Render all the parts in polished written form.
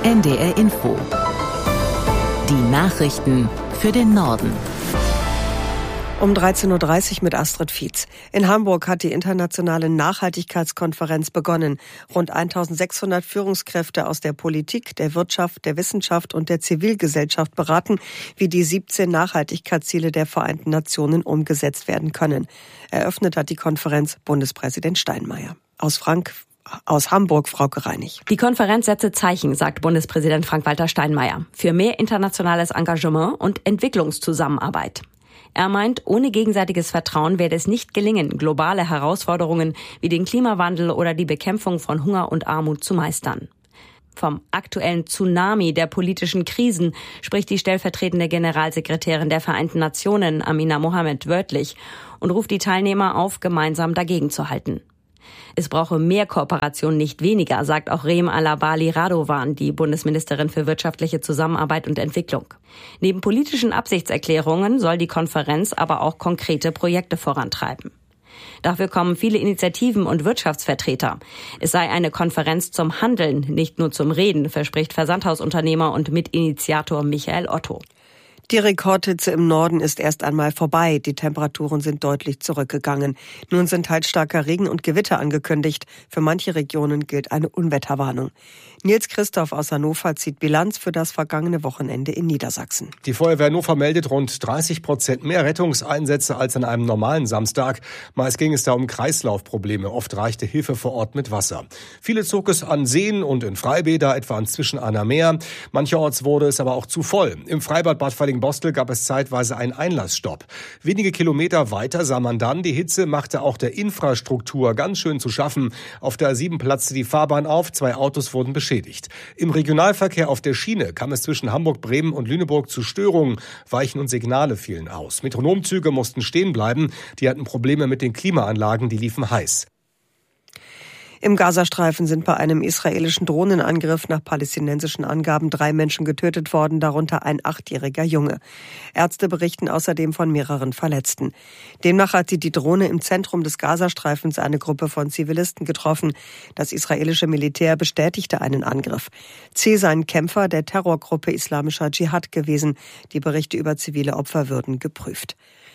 NDR Info. Die Nachrichten für den Norden. Um 13.30 Uhr mit Astrid Fietz. In Hamburg hat die internationale Nachhaltigkeitskonferenz begonnen. Rund 1600 Führungskräfte aus der Politik, der Wirtschaft, der Wissenschaft und der Zivilgesellschaft beraten, wie die 17 Nachhaltigkeitsziele der Vereinten Nationen umgesetzt werden können. Eröffnet hat die Konferenz Bundespräsident Steinmeier. Aus Hamburg, Frauke Reinig. Die Konferenz setze Zeichen, sagt Bundespräsident Frank-Walter Steinmeier, für mehr internationales Engagement und Entwicklungszusammenarbeit. Er meint, ohne gegenseitiges Vertrauen werde es nicht gelingen, globale Herausforderungen wie den Klimawandel oder die Bekämpfung von Hunger und Armut zu meistern. Vom aktuellen Tsunami der politischen Krisen spricht die stellvertretende Generalsekretärin der Vereinten Nationen, Amina Mohammed, wörtlich und ruft die Teilnehmer auf, gemeinsam dagegen zu halten. Es brauche mehr Kooperation, nicht weniger, sagt auch Reem Alabali Radovan, die Bundesministerin für wirtschaftliche Zusammenarbeit und Entwicklung. Neben politischen Absichtserklärungen soll die Konferenz aber auch konkrete Projekte vorantreiben. Dafür kommen viele Initiativen und Wirtschaftsvertreter. Es sei eine Konferenz zum Handeln, nicht nur zum Reden, verspricht Versandhausunternehmer und Mitinitiator Michael Otto. Die Rekordhitze im Norden ist erst einmal vorbei. Die Temperaturen sind deutlich zurückgegangen. Nun sind starker Regen und Gewitter angekündigt. Für manche Regionen gilt eine Unwetterwarnung. Nils Christoph aus Hannover zieht Bilanz für das vergangene Wochenende in Niedersachsen. Die Feuerwehr Hannover meldet rund 30% mehr Rettungseinsätze als an einem normalen Samstag. Meist ging es da um Kreislaufprobleme. Oft reichte Hilfe vor Ort mit Wasser. Viele zog es an Seen und in Freibäder, etwa an Zwischenahner Meer. Mancherorts wurde es aber auch zu voll. Im Freibad Bad Falling-Bostel gab es zeitweise einen Einlassstopp. Wenige Kilometer weiter sah man dann, die Hitze machte auch der Infrastruktur ganz schön zu schaffen. Auf der A7 platzte die Fahrbahn auf, 2 Autos wurden beschädigt. Im Regionalverkehr auf der Schiene kam es zwischen Hamburg, Bremen und Lüneburg zu Störungen. Weichen und Signale fielen aus. Metronomzüge mussten stehen bleiben. Die hatten Probleme mit den Klimaanlagen, die liefen heiß. Im Gazastreifen sind bei einem israelischen Drohnenangriff nach palästinensischen Angaben 3 Menschen getötet worden, darunter ein 8-jähriger Junge. Ärzte berichten außerdem von mehreren Verletzten. Demnach hat die Drohne im Zentrum des Gazastreifens eine Gruppe von Zivilisten getroffen. Das israelische Militär bestätigte einen Angriff. Ziel seien Kämpfer der Terrorgruppe Islamischer Dschihad gewesen. Die Berichte über zivile Opfer würden geprüft.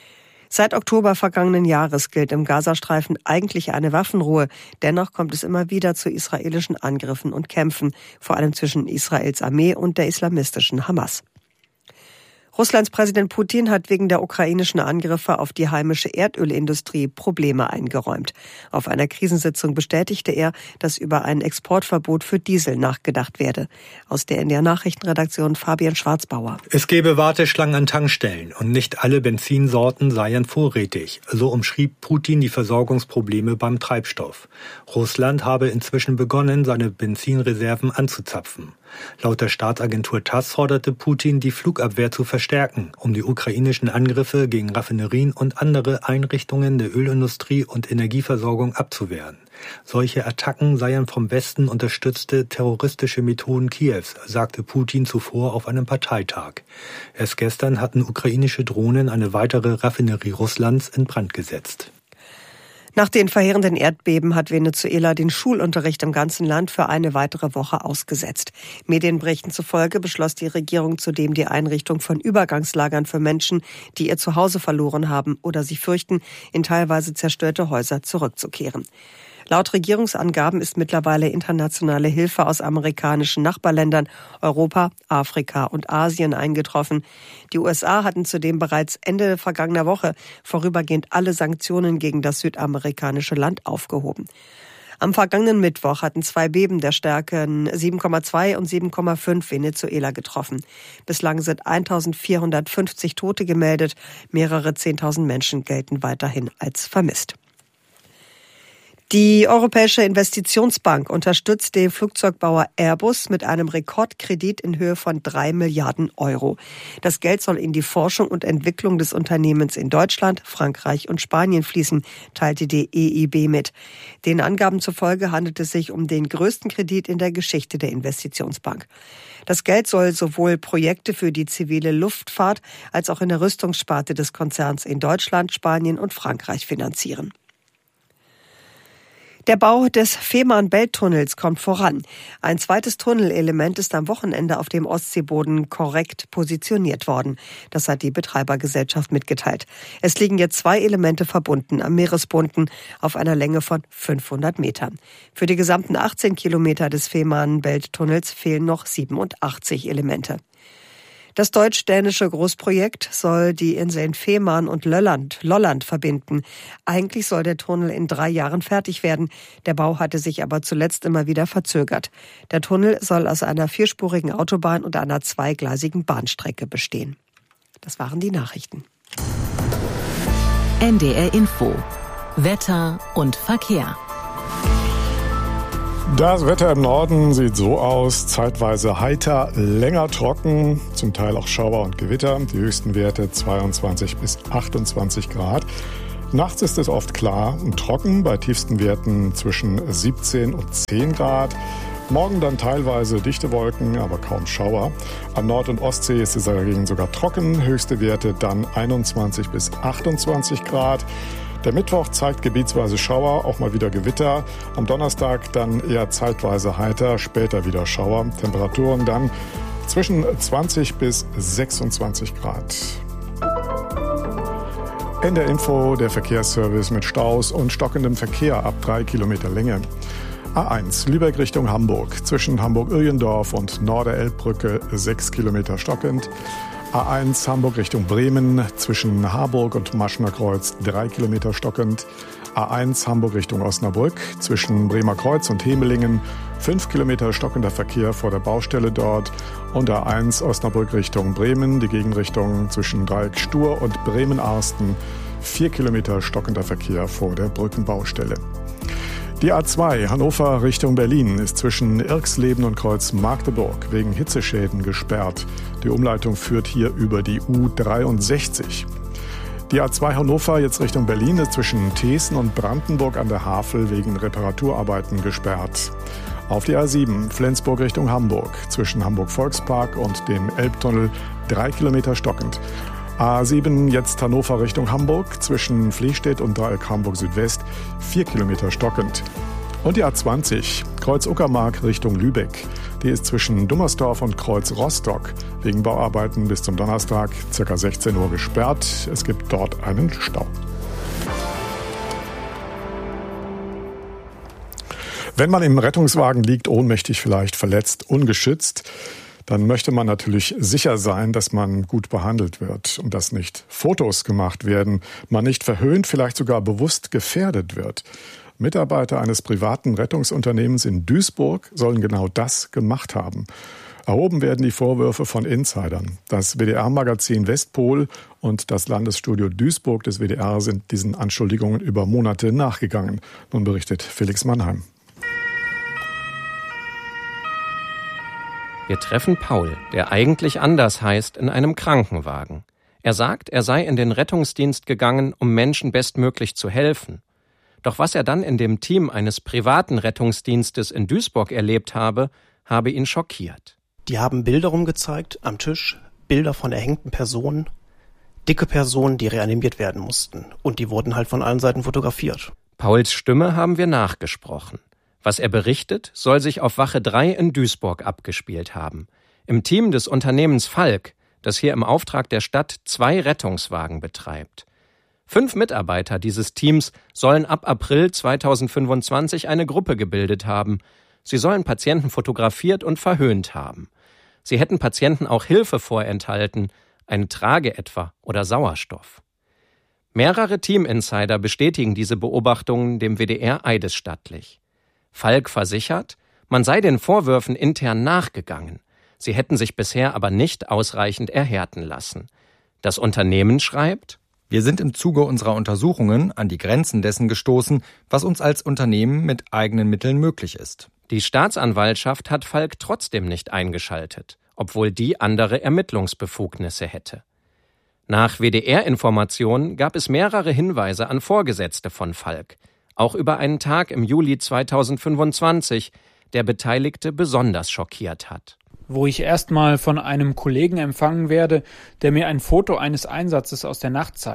Seit Oktober vergangenen Jahres gilt im Gazastreifen eigentlich eine Waffenruhe. Dennoch kommt es immer wieder zu israelischen Angriffen und Kämpfen, vor allem zwischen Israels Armee und der islamistischen Hamas. Russlands Präsident Putin hat wegen der ukrainischen Angriffe auf die heimische Erdölindustrie Probleme eingeräumt. Auf einer Krisensitzung bestätigte er, dass über ein Exportverbot für Diesel nachgedacht werde. Aus der NDR Nachrichtenredaktion Fabian Schwarzbauer. Es gäbe Warteschlangen an Tankstellen und nicht alle Benzinsorten seien vorrätig. So umschrieb Putin die Versorgungsprobleme beim Treibstoff. Russland habe inzwischen begonnen, seine Benzinreserven anzuzapfen. Laut der Staatsagentur TASS forderte Putin, die Flugabwehr zu verstärken, um die ukrainischen Angriffe gegen Raffinerien und andere Einrichtungen der Ölindustrie und Energieversorgung abzuwehren. Solche Attacken seien vom Westen unterstützte terroristische Methoden Kiews, sagte Putin zuvor auf einem Parteitag. Erst gestern hatten ukrainische Drohnen eine weitere Raffinerie Russlands in Brand gesetzt. Nach den verheerenden Erdbeben hat Venezuela den Schulunterricht im ganzen Land für eine weitere Woche ausgesetzt. Medienberichten zufolge beschloss die Regierung zudem die Einrichtung von Übergangslagern für Menschen, die ihr Zuhause verloren haben oder sich fürchten, in teilweise zerstörte Häuser zurückzukehren. Laut Regierungsangaben ist mittlerweile internationale Hilfe aus amerikanischen Nachbarländern, Europa, Afrika und Asien eingetroffen. Die USA hatten zudem bereits Ende vergangener Woche vorübergehend alle Sanktionen gegen das südamerikanische Land aufgehoben. Am vergangenen Mittwoch hatten 2 Beben der Stärken 7,2 und 7,5 Venezuela getroffen. Bislang sind 1450 Tote gemeldet. Mehrere 10.000 Menschen gelten weiterhin als vermisst. Die Europäische Investitionsbank unterstützt den Flugzeugbauer Airbus mit einem Rekordkredit in Höhe von 3 Milliarden Euro. Das Geld soll in die Forschung und Entwicklung des Unternehmens in Deutschland, Frankreich und Spanien fließen, teilte die EIB mit. Den Angaben zufolge handelt es sich um den größten Kredit in der Geschichte der Investitionsbank. Das Geld soll sowohl Projekte für die zivile Luftfahrt als auch in der Rüstungssparte des Konzerns in Deutschland, Spanien und Frankreich finanzieren. Der Bau des Fehmarn-Belt-Tunnels kommt voran. Ein zweites Tunnelelement ist am Wochenende auf dem Ostseeboden korrekt positioniert worden. Das hat die Betreibergesellschaft mitgeteilt. Es liegen jetzt 2 Elemente verbunden am Meeresboden auf einer Länge von 500 Metern. Für die gesamten 18 Kilometer des Fehmarn-Belt-Tunnels fehlen noch 87 Elemente. Das deutsch-dänische Großprojekt soll die Inseln Fehmarn und Lolland verbinden. Eigentlich soll der Tunnel in 3 Jahren fertig werden. Der Bau hatte sich aber zuletzt immer wieder verzögert. Der Tunnel soll aus einer 4-spurigen Autobahn und einer 2-gleisigen Bahnstrecke bestehen. Das waren die Nachrichten. NDR Info. Wetter und Verkehr. Das Wetter im Norden sieht so aus, zeitweise heiter, länger trocken, zum Teil auch Schauer und Gewitter, die höchsten Werte 22 bis 28 Grad. Nachts ist es oft klar und trocken, bei tiefsten Werten zwischen 17 und 10 Grad. Morgen dann teilweise dichte Wolken, aber kaum Schauer. An Nord- und Ostsee ist es dagegen sogar trocken, höchste Werte dann 21 bis 28 Grad. Der Mittwoch zeigt gebietsweise Schauer, auch mal wieder Gewitter. Am Donnerstag dann eher zeitweise heiter, später wieder Schauer. Temperaturen dann zwischen 20 bis 26 Grad. In der Info der Verkehrsservice mit Staus und stockendem Verkehr ab 3 Kilometer Länge. A1 Lübeck Richtung Hamburg. Zwischen Hamburg-Öhlendorf und Norderelbbrücke 6 Kilometer stockend. A1 Hamburg Richtung Bremen, zwischen Harburg und Maschner Kreuz 3 Kilometer stockend. A1 Hamburg Richtung Osnabrück, zwischen Bremer Kreuz und Hemelingen 5 Kilometer stockender Verkehr vor der Baustelle dort. Und A1 Osnabrück Richtung Bremen, die Gegenrichtung zwischen Dreieck Stur und Bremen-Arsten 4 Kilometer stockender Verkehr vor der Brückenbaustelle. Die A2 Hannover Richtung Berlin ist zwischen Irxleben und Kreuz Magdeburg wegen Hitzeschäden gesperrt. Die Umleitung führt hier über die U63. Die A2 Hannover jetzt Richtung Berlin ist zwischen Thesen und Brandenburg an der Havel wegen Reparaturarbeiten gesperrt. Auf die A7 Flensburg Richtung Hamburg zwischen Hamburg-Volkspark und dem Elbtunnel 3 Kilometer stockend. A7 jetzt Hannover Richtung Hamburg, zwischen Flehstedt und Dreieck Hamburg Südwest 4 Kilometer stockend. Und die A20 Kreuz Uckermark Richtung Lübeck. Die ist zwischen Dummersdorf und Kreuz Rostock wegen Bauarbeiten bis zum Donnerstag ca. 16 Uhr gesperrt. Es gibt dort einen Stau. Wenn man im Rettungswagen liegt, ohnmächtig vielleicht, verletzt, ungeschützt, dann möchte man natürlich sicher sein, dass man gut behandelt wird und dass nicht Fotos gemacht werden, man nicht verhöhnt, vielleicht sogar bewusst gefährdet wird. Mitarbeiter eines privaten Rettungsunternehmens in Duisburg sollen genau das gemacht haben. Erhoben werden die Vorwürfe von Insidern. Das WDR-Magazin Westpol und das Landesstudio Duisburg des WDR sind diesen Anschuldigungen über Monate nachgegangen. Nun berichtet Felix Mannheim. Wir treffen Paul, der eigentlich anders heißt, in einem Krankenwagen. Er sagt, er sei in den Rettungsdienst gegangen, um Menschen bestmöglich zu helfen. Doch was er dann in dem Team eines privaten Rettungsdienstes in Duisburg erlebt habe ihn schockiert. Die haben Bilder rumgezeigt am Tisch, Bilder von erhängten Personen, dicke Personen, die reanimiert werden mussten. Und die wurden halt von allen Seiten fotografiert. Pauls Stimme haben wir nachgesprochen. Was er berichtet, soll sich auf Wache 3 in Duisburg abgespielt haben. Im Team des Unternehmens Falk, das hier im Auftrag der Stadt 2 Rettungswagen betreibt. 5 Mitarbeiter dieses Teams sollen ab April 2025 eine Gruppe gebildet haben. Sie sollen Patienten fotografiert und verhöhnt haben. Sie hätten Patienten auch Hilfe vorenthalten, eine Trage etwa oder Sauerstoff. Mehrere Teaminsider bestätigen diese Beobachtungen dem WDR eidesstattlich. Falk versichert, man sei den Vorwürfen intern nachgegangen. Sie hätten sich bisher aber nicht ausreichend erhärten lassen. Das Unternehmen schreibt: Wir sind im Zuge unserer Untersuchungen an die Grenzen dessen gestoßen, was uns als Unternehmen mit eigenen Mitteln möglich ist. Die Staatsanwaltschaft hat Falk trotzdem nicht eingeschaltet, obwohl die andere Ermittlungsbefugnisse hätte. Nach WDR-Informationen gab es mehrere Hinweise an Vorgesetzte von Falk, auch über einen Tag im Juli 2025, der Beteiligte besonders schockiert hat. Wo ich erstmal von einem Kollegen empfangen werde, der mir ein Foto eines Einsatzes aus der Nacht zeigt,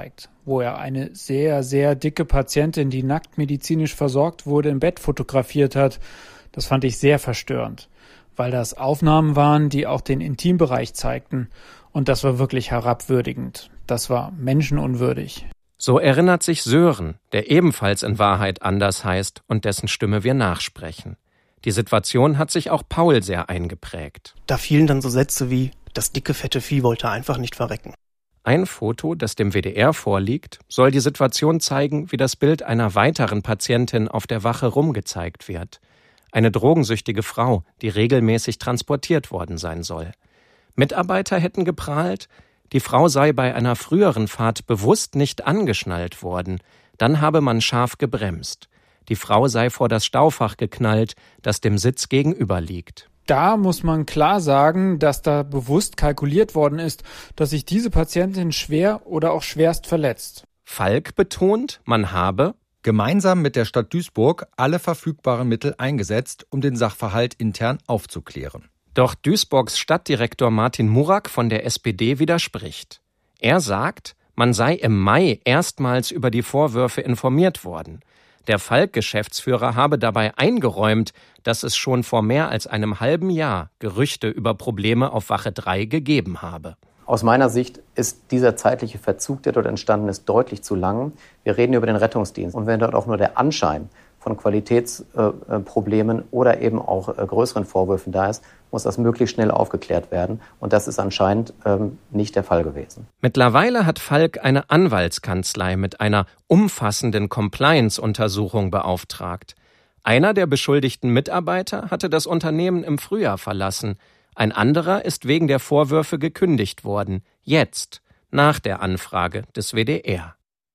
wo er eine sehr, sehr dicke Patientin, die nackt medizinisch versorgt wurde, im Bett fotografiert hat. Das fand ich sehr verstörend, weil das Aufnahmen waren, die auch den Intimbereich zeigten. Und das war wirklich herabwürdigend. Das war menschenunwürdig. So erinnert sich Sören, der ebenfalls in Wahrheit anders heißt und dessen Stimme wir nachsprechen. Die Situation hat sich auch Paul sehr eingeprägt. Da fielen dann so Sätze wie, das dicke, fette Vieh wollte einfach nicht verrecken. Ein Foto, das dem WDR vorliegt, soll die Situation zeigen, wie das Bild einer weiteren Patientin auf der Wache rumgezeigt wird. Eine drogensüchtige Frau, die regelmäßig transportiert worden sein soll. Mitarbeiter hätten geprahlt, die Frau sei bei einer früheren Fahrt bewusst nicht angeschnallt worden. Dann habe man scharf gebremst. Die Frau sei vor das Staufach geknallt, das dem Sitz gegenüber liegt. Da muss man klar sagen, dass da bewusst kalkuliert worden ist, dass sich diese Patientin schwer oder auch schwerst verletzt. Falk betont, man habe gemeinsam mit der Stadt Duisburg alle verfügbaren Mittel eingesetzt, um den Sachverhalt intern aufzuklären. Doch Duisburgs Stadtdirektor Martin Murak von der SPD widerspricht. Er sagt, man sei im Mai erstmals über die Vorwürfe informiert worden. Der Falk-Geschäftsführer habe dabei eingeräumt, dass es schon vor mehr als einem halben Jahr Gerüchte über Probleme auf Wache 3 gegeben habe. Aus meiner Sicht ist dieser zeitliche Verzug, der dort entstanden ist, deutlich zu lang. Wir reden über den Rettungsdienst. Und wenn dort auch nur der Anschein von Qualitätsproblemen oder eben auch größeren Vorwürfen da ist, muss das möglichst schnell aufgeklärt werden. Und das ist anscheinend nicht der Fall gewesen. Mittlerweile hat Falk eine Anwaltskanzlei mit einer umfassenden Compliance-Untersuchung beauftragt. Einer der beschuldigten Mitarbeiter hatte das Unternehmen im Frühjahr verlassen. Ein anderer ist wegen der Vorwürfe gekündigt worden. Jetzt, nach der Anfrage des WDR.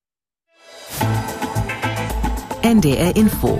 NDR Info.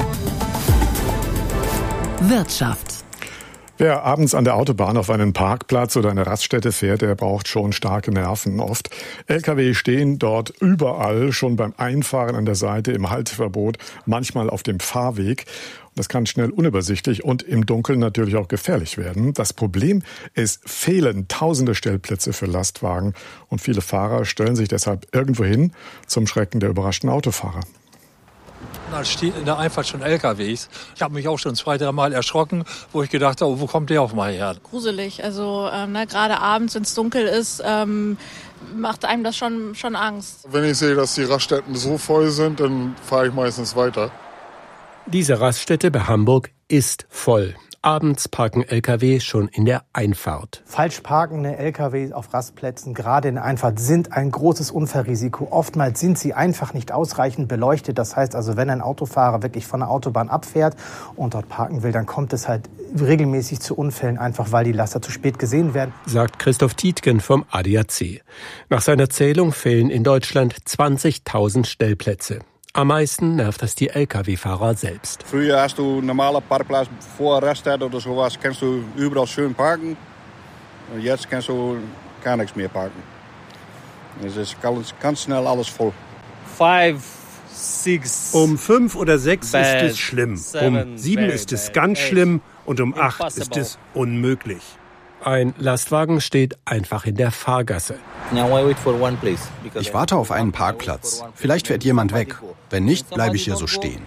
Wirtschaft. Wer abends an der Autobahn auf einen Parkplatz oder eine Raststätte fährt, der braucht schon starke Nerven oft. LKW stehen dort überall, schon beim Einfahren an der Seite, im Halteverbot, manchmal auf dem Fahrweg. Das kann schnell unübersichtlich und im Dunkeln natürlich auch gefährlich werden. Das Problem, es fehlen tausende Stellplätze für Lastwagen und viele Fahrer stellen sich deshalb irgendwo hin, zum Schrecken der überraschten Autofahrer. Da steht in der Einfahrt schon LKWs. Ich habe mich auch schon 2-3 Mal erschrocken, wo ich gedacht habe, wo kommt der auf mal her? Gruselig, also gerade abends, wenn es dunkel ist, macht einem das schon Angst. Wenn ich sehe, dass die Raststätten so voll sind, dann fahre ich meistens weiter. Diese Raststätte bei Hamburg ist voll. Abends parken Lkw schon in der Einfahrt. Falsch parkende Lkw auf Rastplätzen, gerade in der Einfahrt, sind ein großes Unfallrisiko. Oftmals sind sie einfach nicht ausreichend beleuchtet. Das heißt also, wenn ein Autofahrer wirklich von der Autobahn abfährt und dort parken will, dann kommt es halt regelmäßig zu Unfällen, einfach weil die Laster zu spät gesehen werden. Sagt Christoph Tietgen vom ADAC. Nach seiner Zählung fehlen in Deutschland 20.000 Stellplätze. Am meisten nervt es die Lkw-Fahrer selbst. Früher hast du normale Parkplatz vor Raststätte oder sowas, kannst du überall schön parken. Und jetzt kannst du gar nichts mehr parken. Es ist ganz schnell alles voll. 5, 6. Um 5 oder 6 ist es schlimm. Um 7 ist es ganz schlimm und um 8 ist es unmöglich. Ein Lastwagen steht einfach in der Fahrgasse. Ich warte auf einen Parkplatz. Vielleicht fährt jemand weg. Wenn nicht, bleibe ich hier so stehen.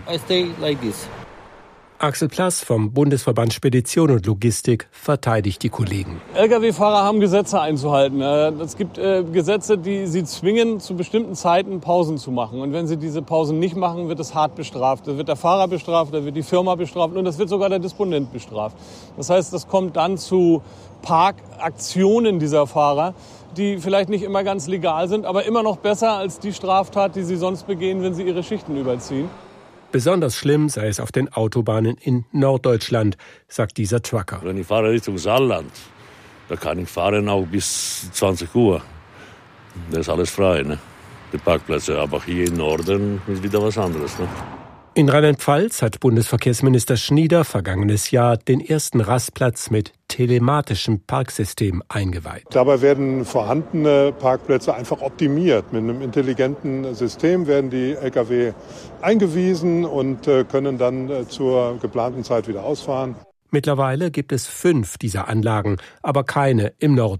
Axel Plass vom Bundesverband Spedition und Logistik verteidigt die Kollegen. Lkw-Fahrer haben Gesetze einzuhalten. Es gibt Gesetze, die sie zwingen, zu bestimmten Zeiten Pausen zu machen. Und wenn sie diese Pausen nicht machen, wird es hart bestraft. Da wird der Fahrer bestraft, da wird die Firma bestraft und das wird sogar der Disponent bestraft. Das heißt, das kommt dann zu Parkaktionen dieser Fahrer, die vielleicht nicht immer ganz legal sind, aber immer noch besser als die Straftat, die sie sonst begehen, wenn sie ihre Schichten überziehen. Besonders schlimm sei es auf den Autobahnen in Norddeutschland, sagt dieser Trucker. Wenn ich fahre Richtung Saarland, da kann ich fahren auch bis 20 Uhr. Da ist alles frei, ne? Die Parkplätze. Aber hier im Norden ist wieder was anderes, ne? In Rheinland-Pfalz hat Bundesverkehrsminister Schnieder vergangenes Jahr den ersten Rastplatz mit telematischem Parksystem eingeweiht. Dabei werden vorhandene Parkplätze einfach optimiert. Mit einem intelligenten System werden die Lkw eingewiesen und können dann zur geplanten Zeit wieder ausfahren. Mittlerweile gibt es 5 dieser Anlagen, aber keine im Norden.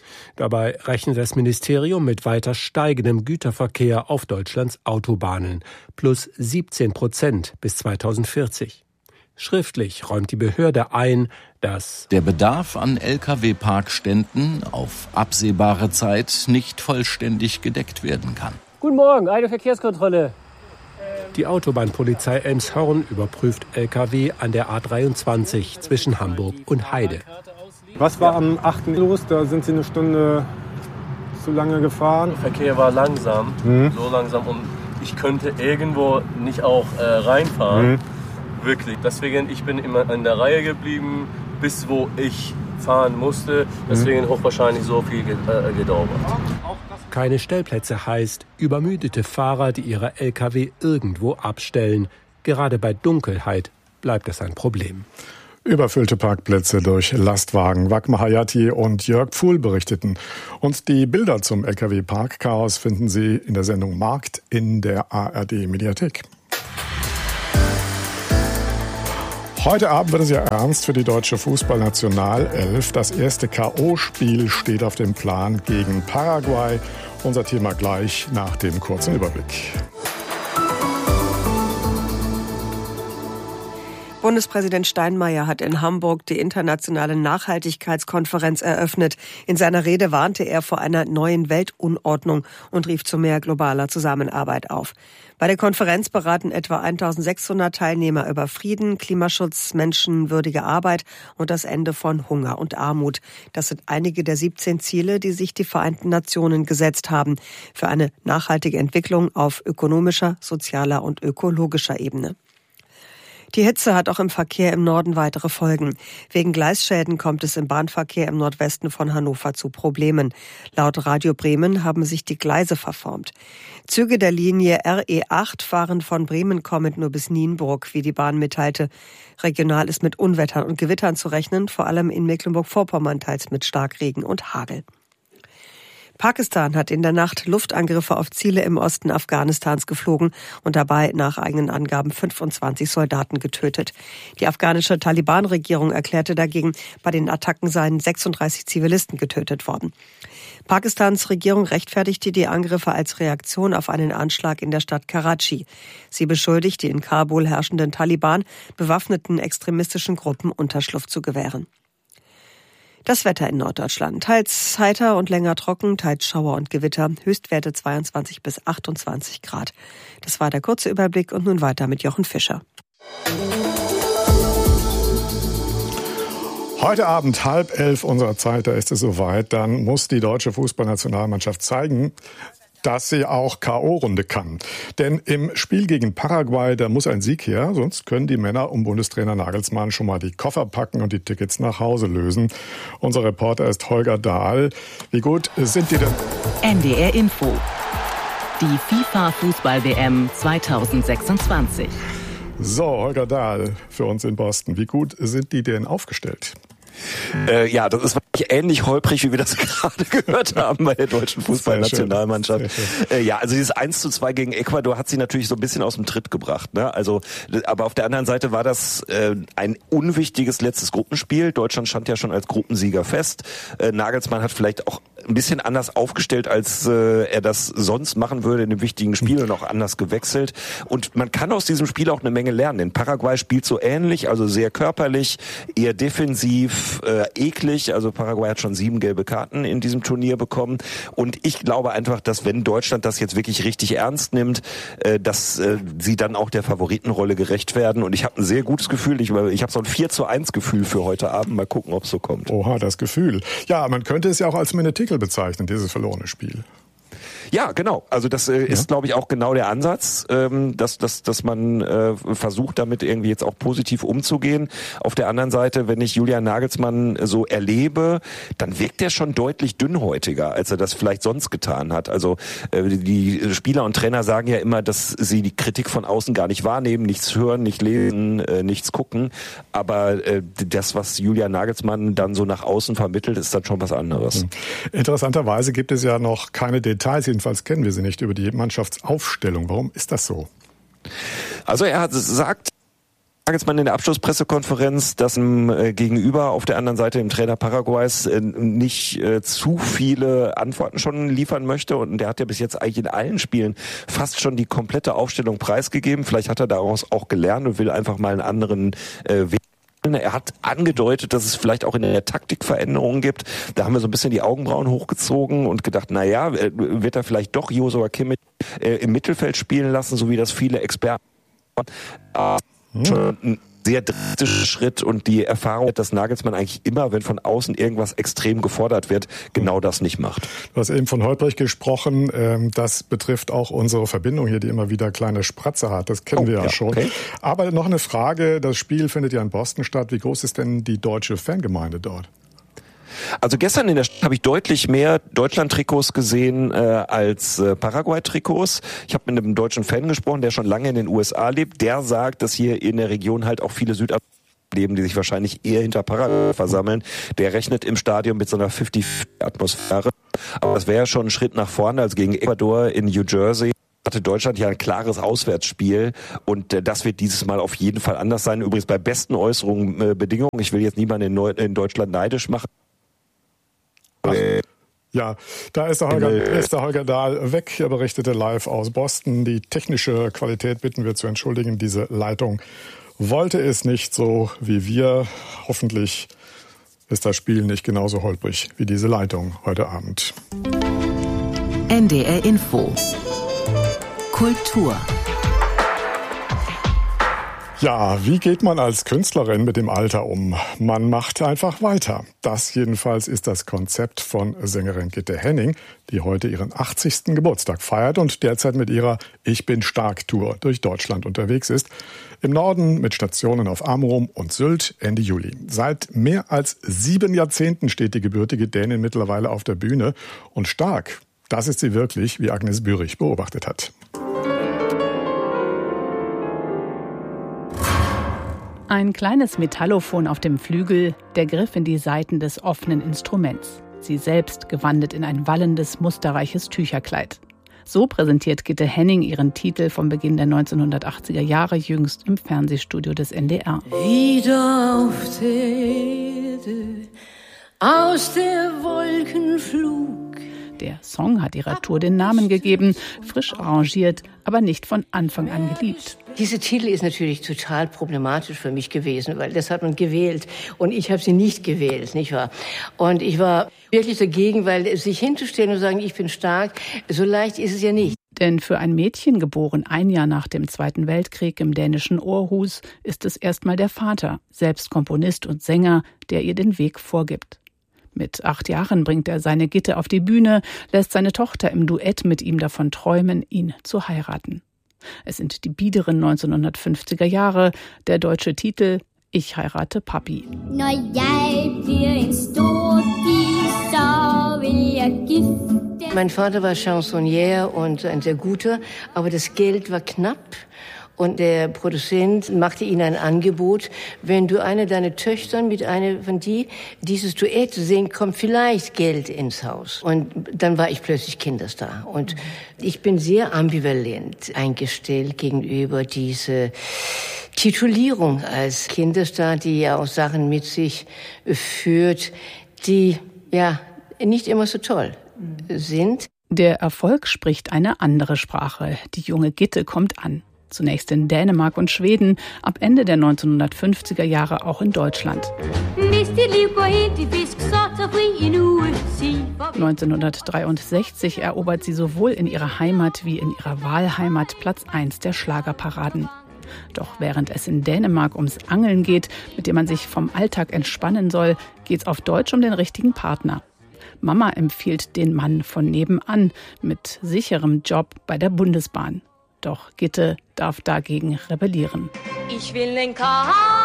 Dabei rechnet das Ministerium mit weiter steigendem Güterverkehr auf Deutschlands Autobahnen, plus 17% bis 2040. Schriftlich räumt die Behörde ein, dass der Bedarf an Lkw-Parkständen auf absehbare Zeit nicht vollständig gedeckt werden kann. Guten Morgen, eine Verkehrskontrolle. Die Autobahnpolizei Elmshorn überprüft Lkw an der A23 zwischen Hamburg und Heide. Was war am 8. los? Da sind Sie eine Stunde zu lange gefahren. Der Verkehr war langsam, so langsam, und ich könnte irgendwo nicht auch reinfahren. Wirklich. Deswegen, ich bin immer in der Reihe geblieben, bis wo ich fahren musste. Deswegen hochwahrscheinlich so viel gedauert. Keine Stellplätze heißt übermüdete Fahrer, die ihre Lkw irgendwo abstellen. Gerade bei Dunkelheit bleibt das ein Problem. Überfüllte Parkplätze durch Lastwagen. Wagmar Hayati und Jörg Pfuhl berichteten. Und die Bilder zum Lkw-Parkchaos finden Sie in der Sendung Markt in der ARD-Mediathek. Heute Abend wird es ja ernst für die deutsche Fußballnationalelf. Das erste K.O.-Spiel steht auf dem Plan gegen Paraguay. Unser Thema gleich nach dem kurzen Überblick. Bundespräsident Steinmeier hat in Hamburg die internationale Nachhaltigkeitskonferenz eröffnet. In seiner Rede warnte er vor einer neuen Weltunordnung und rief zu mehr globaler Zusammenarbeit auf. Bei der Konferenz beraten etwa 1600 Teilnehmer über Frieden, Klimaschutz, menschenwürdige Arbeit und das Ende von Hunger und Armut. Das sind einige der 17 Ziele, die sich die Vereinten Nationen gesetzt haben für eine nachhaltige Entwicklung auf ökonomischer, sozialer und ökologischer Ebene. Die Hitze hat auch im Verkehr im Norden weitere Folgen. Wegen Gleisschäden kommt es im Bahnverkehr im Nordwesten von Hannover zu Problemen. Laut Radio Bremen haben sich die Gleise verformt. Züge der Linie RE8 fahren von Bremen kommend nur bis Nienburg, wie die Bahn mitteilte. Regional ist mit Unwettern und Gewittern zu rechnen, vor allem in Mecklenburg-Vorpommern teils mit Starkregen und Hagel. Pakistan hat in der Nacht Luftangriffe auf Ziele im Osten Afghanistans geflogen und dabei nach eigenen Angaben 25 Soldaten getötet. Die afghanische Taliban-Regierung erklärte dagegen, bei den Attacken seien 36 Zivilisten getötet worden. Pakistans Regierung rechtfertigte die Angriffe als Reaktion auf einen Anschlag in der Stadt Karachi. Sie beschuldigt die in Kabul herrschenden Taliban, bewaffneten extremistischen Gruppen Unterschlupf zu gewähren. Das Wetter in Norddeutschland. Teils heiter und länger trocken, teils Schauer und Gewitter. Höchstwerte 22 bis 28 Grad. Das war der kurze Überblick und nun weiter mit Jochen Fischer. Heute Abend 10:30 unserer Zeit, da ist es soweit. Dann muss die deutsche Fußballnationalmannschaft zeigen, dass sie auch K.O.-Runde kann. Denn im Spiel gegen Paraguay, da muss ein Sieg her, sonst können die Männer um Bundestrainer Nagelsmann schon mal die Koffer packen und die Tickets nach Hause lösen. Unser Reporter ist Holger Dahl. Wie gut sind die denn? NDR Info. Die FIFA-Fußball-WM 2026. So, Holger Dahl für uns in Boston. Wie gut sind die denn aufgestellt? Ja, das ist wirklich ähnlich holprig, wie wir das gerade gehört haben bei der deutschen Fußballnationalmannschaft. Ja, also dieses 1:2 gegen Ecuador hat sie natürlich so ein bisschen aus dem Tritt gebracht, ne? Also, aber auf der anderen Seite war das ein unwichtiges letztes Gruppenspiel. Deutschland stand ja schon als Gruppensieger fest. Nagelsmann hat vielleicht auch ein bisschen anders aufgestellt, als er das sonst machen würde in dem wichtigen Spiel und auch anders gewechselt. Und man kann aus diesem Spiel auch eine Menge lernen. Denn Paraguay spielt so ähnlich, also sehr körperlich, eher defensiv, eklig. Also Paraguay hat schon 7 gelbe Karten in diesem Turnier bekommen. Und ich glaube einfach, dass wenn Deutschland das jetzt wirklich richtig ernst nimmt, dass sie dann auch der Favoritenrolle gerecht werden. Und ich habe ein sehr gutes Gefühl. Ich habe so ein 4:1 Gefühl für heute Abend. Mal gucken, ob es so kommt. Oha, das Gefühl. Ja, man könnte es ja auch als Menetickel bezeichnen, dieses verlorene Spiel. Ja, genau. Also das ist, glaube ich, auch genau der Ansatz, dass man versucht, damit irgendwie jetzt auch positiv umzugehen. Auf der anderen Seite, wenn ich Julian Nagelsmann so erlebe, dann wirkt er schon deutlich dünnhäutiger, als er das vielleicht sonst getan hat. Also die Spieler und Trainer sagen ja immer, dass sie die Kritik von außen gar nicht wahrnehmen, nichts hören, nicht lesen, nichts gucken. Aber das, was Julian Nagelsmann dann so nach außen vermittelt, ist dann schon was anderes. Interessanterweise gibt es ja noch keine Details, jedenfalls kennen wir sie nicht, über die Mannschaftsaufstellung. Warum ist das so? Also er hat gesagt, Nagelsmann in der Abschlusspressekonferenz, dass gegenüber auf der anderen Seite dem Trainer Paraguays nicht zu viele Antworten schon liefern möchte. Und der hat ja bis jetzt eigentlich in allen Spielen fast schon die komplette Aufstellung preisgegeben. Vielleicht hat er daraus auch gelernt und will einfach mal einen anderen Weg. Er hat angedeutet, dass es vielleicht auch in der Taktik Veränderungen gibt. Da haben wir so ein bisschen die Augenbrauen hochgezogen und gedacht, wird er vielleicht doch Joshua Kimmich im Mittelfeld spielen lassen, so wie das viele Experten schon ein sehr drastischer Schritt und die Erfahrung, dass Nagelsmann eigentlich immer, wenn von außen irgendwas extrem gefordert wird, genau das nicht macht. Du hast eben von Holprich gesprochen. Das betrifft auch unsere Verbindung hier, die immer wieder kleine Spratze hat. Das kennen wir ja schon. Okay. Aber noch eine Frage. Das Spiel findet ja in Boston statt. Wie groß ist denn die deutsche Fangemeinde dort? Also gestern in der Stadt habe ich deutlich mehr Deutschland-Trikots gesehen als Paraguay-Trikots. Ich habe mit einem deutschen Fan gesprochen, der schon lange in den USA lebt. Der sagt, dass hier in der Region halt auch viele Südafrikaner leben, die sich wahrscheinlich eher hinter Paraguay versammeln. Der rechnet im Stadion mit so einer 50-50-Atmosphäre. Aber das wäre ja schon ein Schritt nach vorne, als gegen Ecuador in New Jersey. Hatte Deutschland ja ein klares Auswärtsspiel und das wird dieses Mal auf jeden Fall anders sein. Übrigens bei besten Bedingungen. Ich will jetzt niemanden in Deutschland neidisch machen. Ja, da ist der Holger Dahl weg. Er berichtete live aus Boston. Die technische Qualität bitten wir zu entschuldigen. Diese Leitung wollte es nicht so wie wir. Hoffentlich ist das Spiel nicht genauso holprig wie diese Leitung heute Abend. NDR Info. Kultur. Ja, wie geht man als Künstlerin mit dem Alter um? Man macht einfach weiter. Das jedenfalls ist das Konzept von Sängerin Gitte Henning, die heute ihren 80. Geburtstag feiert und derzeit mit ihrer Ich bin stark Tour durch Deutschland unterwegs ist. Im Norden mit Stationen auf Amrum und Sylt Ende Juli. Seit mehr als 7 Jahrzehnten steht die gebürtige Dänin mittlerweile auf der Bühne. Und stark, das ist sie wirklich, wie Agnes Bürich beobachtet hat. Ein kleines Metallophon auf dem Flügel, der Griff in die Saiten des offenen Instruments. Sie selbst gewandelt in ein wallendes, musterreiches Tücherkleid. So präsentiert Gitte Henning ihren Titel vom Beginn der 1980er Jahre jüngst im Fernsehstudio des NDR. Wieder auf der Erde, aus der Wolkenflug. Der Song hat ihrer Tour den Namen gegeben, frisch arrangiert, aber nicht von Anfang an geliebt. Dieser Titel ist natürlich total problematisch für mich gewesen, weil das hat man gewählt und ich habe sie nicht gewählt, nicht wahr? Und ich war wirklich dagegen, weil sich hinzustellen und sagen, ich bin stark, so leicht ist es ja nicht. Denn für ein Mädchen, geboren ein Jahr nach dem Zweiten Weltkrieg im dänischen Aarhus, ist es erstmal der Vater, selbst Komponist und Sänger, der ihr den Weg vorgibt. Mit 8 Jahren bringt er seine Gitte auf die Bühne, lässt seine Tochter im Duett mit ihm davon träumen, ihn zu heiraten. Es sind die biederen 1950er Jahre, der deutsche Titel Ich heirate Papi. Når jeg bliver en stor pige, så vil jeg gifte. Mein Vater war Chansonnier und ein sehr guter, aber das Geld war knapp. Und der Produzent machte ihnen ein Angebot, wenn du eine deiner Töchter mit einer von dieses Duett singen, kommt vielleicht Geld ins Haus. Und dann war ich plötzlich Kinderstar. Und ich bin sehr ambivalent eingestellt gegenüber diese Titulierung als Kinderstar, die ja auch Sachen mit sich führt, die ja nicht immer so toll sind. Der Erfolg spricht eine andere Sprache. Die junge Gitte kommt an. Zunächst in Dänemark und Schweden, ab Ende der 1950er Jahre auch in Deutschland. 1963 erobert sie sowohl in ihrer Heimat wie in ihrer Wahlheimat Platz 1 der Schlagerparaden. Doch während es in Dänemark ums Angeln geht, mit dem man sich vom Alltag entspannen soll, geht's auf Deutsch um den richtigen Partner. Mama empfiehlt den Mann von nebenan mit sicherem Job bei der Bundesbahn. Doch Gitte darf dagegen rebellieren. Ich will den Cowboy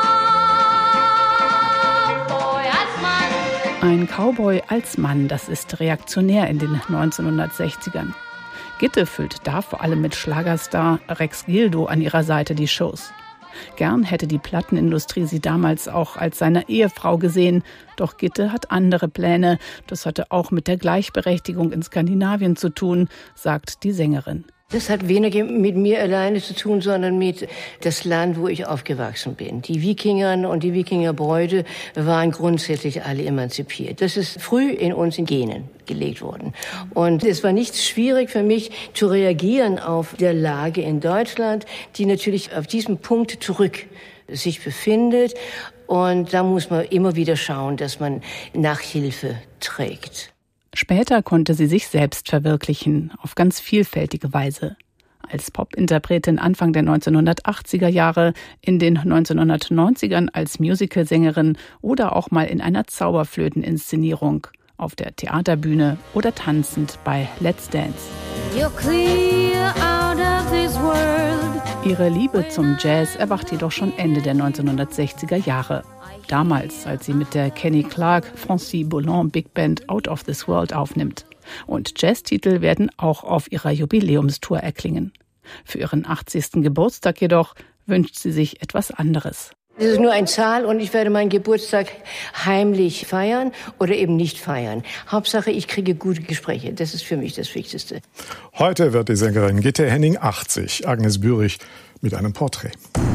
als Mann. Ein Cowboy als Mann, das ist reaktionär in den 1960ern. Gitte füllt da vor allem mit Schlagerstar Rex Gildo an ihrer Seite die Shows. Gern hätte die Plattenindustrie sie damals auch als seine Ehefrau gesehen. Doch Gitte hat andere Pläne. Das hatte auch mit der Gleichberechtigung in Skandinavien zu tun, sagt die Sängerin. Das hat weniger mit mir alleine zu tun, sondern mit das Land, wo ich aufgewachsen bin. Die Wikinger und die Wikingerbräute waren grundsätzlich alle emanzipiert. Das ist früh in uns in Genen gelegt worden. Und es war nicht schwierig für mich zu reagieren auf der Lage in Deutschland, die natürlich auf diesem Punkt zurück sich befindet. Und da muss man immer wieder schauen, dass man Nachhilfe trägt. Später konnte sie sich selbst verwirklichen, auf ganz vielfältige Weise. Als Popinterpretin Anfang der 1980er Jahre, in den 1990ern als Musicalsängerin oder auch mal in einer Zauberflöteninszenierung, auf der Theaterbühne oder tanzend bei Let's Dance. You're clear out of this world. Ihre Liebe zum Jazz erwacht jedoch schon Ende der 1960er Jahre. Damals, als sie mit der Kenny Clark Francis Boulan Big Band Out of This World aufnimmt. Und Jazztitel werden auch auf ihrer Jubiläumstour erklingen. Für ihren 80. Geburtstag jedoch wünscht sie sich etwas anderes. Es ist nur eine Zahl und ich werde meinen Geburtstag heimlich feiern oder eben nicht feiern. Hauptsache, ich kriege gute Gespräche. Das ist für mich das Wichtigste. Heute wird die Sängerin Gitte Henning 80. Agnes Bürich mit einem Porträt.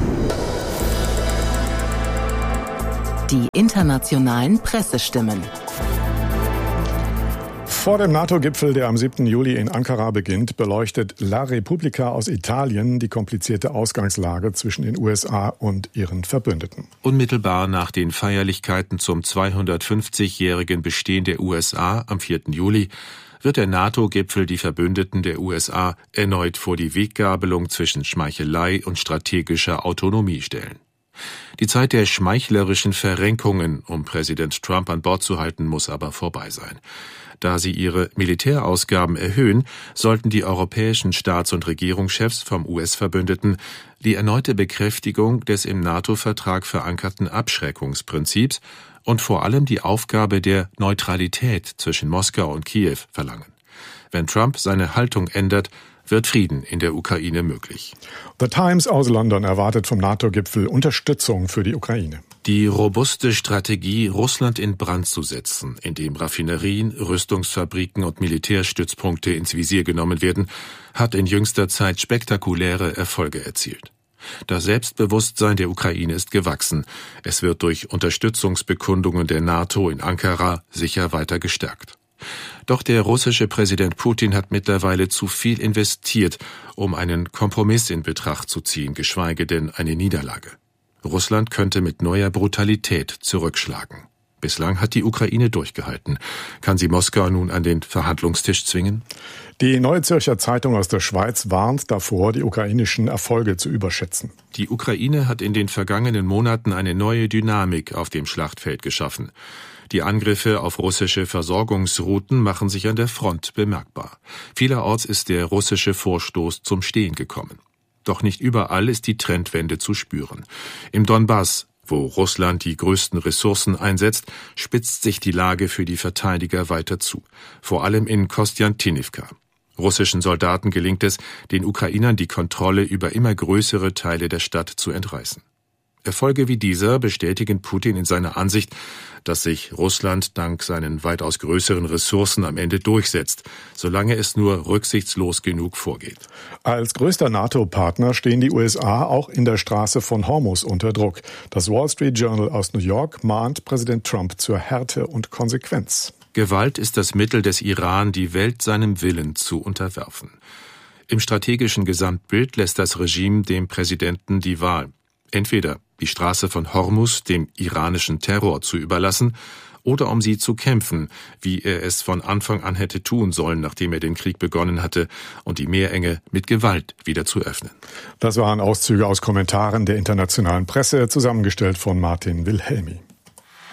Die internationalen Pressestimmen. Vor dem NATO-Gipfel, der am 7. Juli in Ankara beginnt, beleuchtet La Repubblica aus Italien die komplizierte Ausgangslage zwischen den USA und ihren Verbündeten. Unmittelbar nach den Feierlichkeiten zum 250-jährigen Bestehen der USA am 4. Juli wird der NATO-Gipfel die Verbündeten der USA erneut vor die Weggabelung zwischen Schmeichelei und strategischer Autonomie stellen. Die Zeit der schmeichlerischen Verrenkungen, um Präsident Trump an Bord zu halten, muss aber vorbei sein. Da sie ihre Militärausgaben erhöhen, sollten die europäischen Staats- und Regierungschefs vom US-Verbündeten die erneute Bekräftigung des im NATO-Vertrag verankerten Abschreckungsprinzips und vor allem die Aufgabe der Neutralität zwischen Moskau und Kiew verlangen. Wenn Trump seine Haltung ändert, wird Frieden in der Ukraine möglich. The Times aus London erwartet vom NATO-Gipfel Unterstützung für die Ukraine. Die robuste Strategie, Russland in Brand zu setzen, indem Raffinerien, Rüstungsfabriken und Militärstützpunkte ins Visier genommen werden, hat in jüngster Zeit spektakuläre Erfolge erzielt. Das Selbstbewusstsein der Ukraine ist gewachsen. Es wird durch Unterstützungsbekundungen der NATO in Ankara sicher weiter gestärkt. Doch der russische Präsident Putin hat mittlerweile zu viel investiert, um einen Kompromiss in Betracht zu ziehen, geschweige denn eine Niederlage. Russland könnte mit neuer Brutalität zurückschlagen. Bislang hat die Ukraine durchgehalten. Kann sie Moskau nun an den Verhandlungstisch zwingen? Die Neue Zürcher Zeitung aus der Schweiz warnt davor, die ukrainischen Erfolge zu überschätzen. Die Ukraine hat in den vergangenen Monaten eine neue Dynamik auf dem Schlachtfeld geschaffen. Die Angriffe auf russische Versorgungsrouten machen sich an der Front bemerkbar. Vielerorts ist der russische Vorstoß zum Stehen gekommen. Doch nicht überall ist die Trendwende zu spüren. Im Donbass, wo Russland die größten Ressourcen einsetzt, spitzt sich die Lage für die Verteidiger weiter zu. Vor allem in Kostjantinivka. Russischen Soldaten gelingt es, den Ukrainern die Kontrolle über immer größere Teile der Stadt zu entreißen. Erfolge wie dieser bestätigen Putin in seiner Ansicht, dass sich Russland dank seinen weitaus größeren Ressourcen am Ende durchsetzt, solange es nur rücksichtslos genug vorgeht. Als größter NATO-Partner stehen die USA auch in der Straße von Hormuz unter Druck. Das Wall Street Journal aus New York mahnt Präsident Trump zur Härte und Konsequenz. Gewalt ist das Mittel des Iran, die Welt seinem Willen zu unterwerfen. Im strategischen Gesamtbild lässt das Regime dem Präsidenten die Wahl. Entweder die Straße von Hormuz dem iranischen Terror zu überlassen oder um sie zu kämpfen, wie er es von Anfang an hätte tun sollen, nachdem er den Krieg begonnen hatte, und die Meerenge mit Gewalt wieder zu öffnen. Das waren Auszüge aus Kommentaren der internationalen Presse, zusammengestellt von Martin Wilhelmi.